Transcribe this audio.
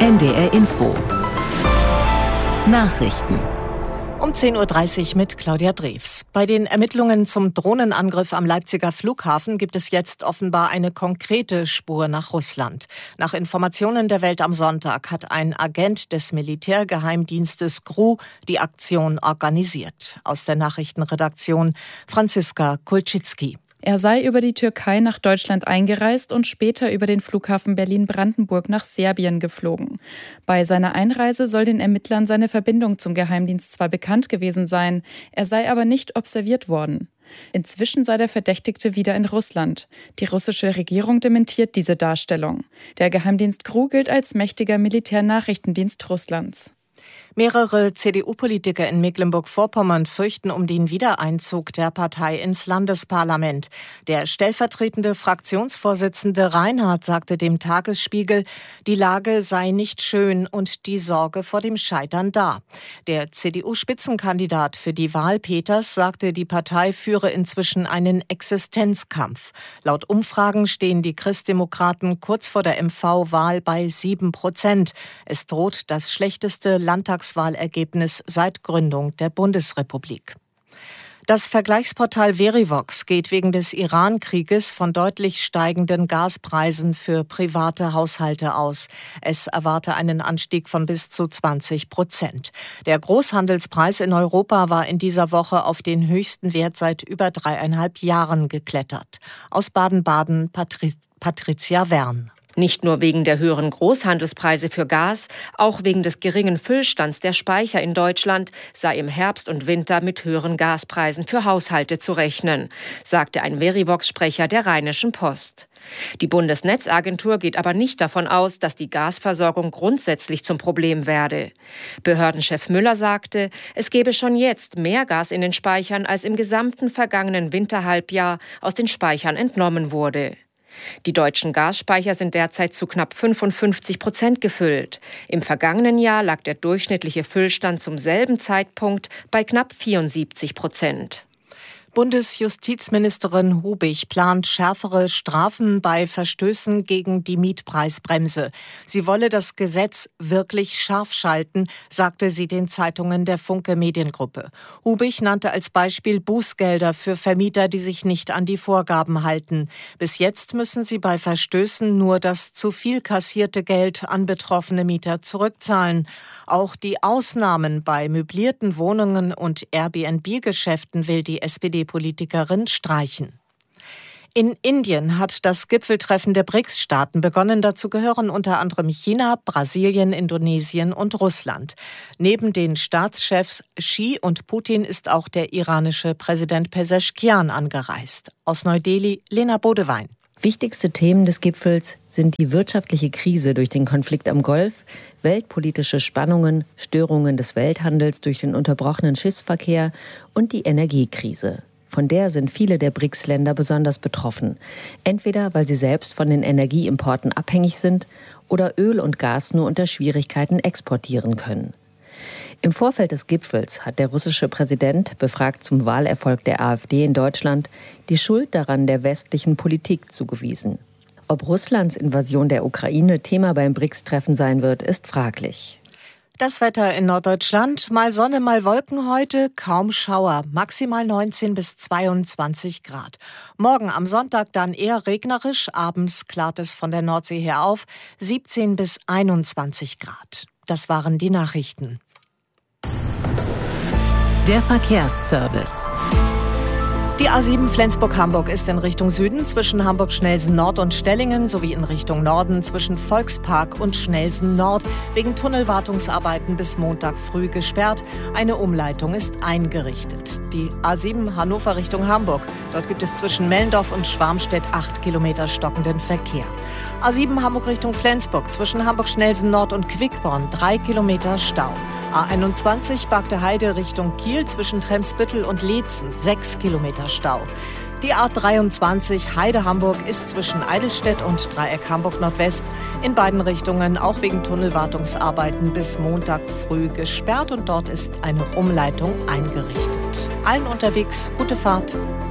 NDR Info. Nachrichten. Um 10.30 Uhr mit Claudia Drews. Bei den Ermittlungen zum Drohnenangriff am Leipziger Flughafen gibt es jetzt offenbar eine konkrete Spur nach Russland. Nach Informationen der Welt am Sonntag hat ein Agent des Militärgeheimdienstes GRU die Aktion organisiert. Aus der Nachrichtenredaktion Franziska Kulczycki. Er sei über die Türkei nach Deutschland eingereist und später über den Flughafen Berlin-Brandenburg nach Serbien geflogen. Bei seiner Einreise soll den Ermittlern seine Verbindung zum Geheimdienst zwar bekannt gewesen sein, er sei aber nicht observiert worden. Inzwischen sei der Verdächtigte wieder in Russland. Die russische Regierung dementiert diese Darstellung. Der Geheimdienst GRU gilt als mächtiger Militärnachrichtendienst Russlands. Mehrere CDU-Politiker in Mecklenburg-Vorpommern fürchten um den Wiedereinzug der Partei ins Landesparlament. Der stellvertretende Fraktionsvorsitzende Reinhardt sagte dem Tagesspiegel, die Lage sei nicht schön und die Sorge vor dem Scheitern da. Der CDU-Spitzenkandidat für die Wahl Peters sagte, die Partei führe inzwischen einen Existenzkampf. Laut Umfragen stehen die Christdemokraten kurz vor der MV-Wahl bei 7%. Es droht das schlechteste Landtagswahlergebnis seit Gründung der Bundesrepublik. Das Vergleichsportal Verivox geht wegen des Iran-Krieges von deutlich steigenden Gaspreisen für private Haushalte aus. Es erwarte einen Anstieg von bis zu 20%. Der Großhandelspreis in Europa war in dieser Woche auf den höchsten Wert seit über 3,5 Jahren geklettert. Aus Baden-Baden Patricia Wern. Nicht nur wegen der höheren Großhandelspreise für Gas, auch wegen des geringen Füllstands der Speicher in Deutschland sei im Herbst und Winter mit höheren Gaspreisen für Haushalte zu rechnen, sagte ein Verivox-Sprecher der Rheinischen Post. Die Bundesnetzagentur geht aber nicht davon aus, dass die Gasversorgung grundsätzlich zum Problem werde. Behördenchef Müller sagte, es gebe schon jetzt mehr Gas in den Speichern, als im gesamten vergangenen Winterhalbjahr aus den Speichern entnommen wurde. Die deutschen Gasspeicher sind derzeit zu knapp 55% gefüllt. Im vergangenen Jahr lag der durchschnittliche Füllstand zum selben Zeitpunkt bei knapp 74%. Bundesjustizministerin Hubig plant schärfere Strafen bei Verstößen gegen die Mietpreisbremse. Sie wolle das Gesetz wirklich scharf schalten, sagte sie den Zeitungen der Funke Mediengruppe. Hubig nannte als Beispiel Bußgelder für Vermieter, die sich nicht an die Vorgaben halten. Bis jetzt müssen sie bei Verstößen nur das zu viel kassierte Geld an betroffene Mieter zurückzahlen. Auch die Ausnahmen bei möblierten Wohnungen und Airbnb-Geschäften will die SPD-Politikerin streichen. In Indien hat das Gipfeltreffen der BRICS-Staaten begonnen. Dazu gehören unter anderem China, Brasilien, Indonesien und Russland. Neben den Staatschefs Xi und Putin ist auch der iranische Präsident Pezeshkian angereist. Aus Neu-Delhi, Lena Bodewein. Wichtigste Themen des Gipfels sind die wirtschaftliche Krise durch den Konflikt am Golf, weltpolitische Spannungen, Störungen des Welthandels durch den unterbrochenen Schiffsverkehr und die Energiekrise. Von der sind viele der BRICS-Länder besonders betroffen. Entweder weil sie selbst von den Energieimporten abhängig sind oder Öl und Gas nur unter Schwierigkeiten exportieren können. Im Vorfeld des Gipfels hat der russische Präsident, befragt zum Wahlerfolg der AfD in Deutschland, die Schuld daran der westlichen Politik zugewiesen. Ob Russlands Invasion der Ukraine Thema beim BRICS-Treffen sein wird, ist fraglich. Das Wetter in Norddeutschland, mal Sonne, mal Wolken heute, kaum Schauer, maximal 19 bis 22 Grad. Morgen am Sonntag dann eher regnerisch, abends klart es von der Nordsee her auf, 17 bis 21 Grad. Das waren die Nachrichten. Der Verkehrsservice. Die A7 Flensburg-Hamburg ist in Richtung Süden zwischen Hamburg-Schnelsen-Nord und Stellingen sowie in Richtung Norden zwischen Volkspark und Schnelsen-Nord wegen Tunnelwartungsarbeiten bis Montag früh gesperrt. Eine Umleitung ist eingerichtet. Die A7 Hannover Richtung Hamburg. Dort gibt es zwischen Mellendorf und Schwarmstedt 8 Kilometer stockenden Verkehr. A7 Hamburg Richtung Flensburg zwischen Hamburg-Schnelsen-Nord und Quickborn 3 Kilometer Stau. A21 Bagde Heide Richtung Kiel zwischen Tremsbüttel und Leetzen 6 Kilometer Stau. Die A23 Heide-Hamburg ist zwischen Eidelstedt und Dreieck Hamburg-Nordwest in beiden Richtungen auch wegen Tunnelwartungsarbeiten bis Montag früh gesperrt und dort ist eine Umleitung eingerichtet. Allen unterwegs gute Fahrt.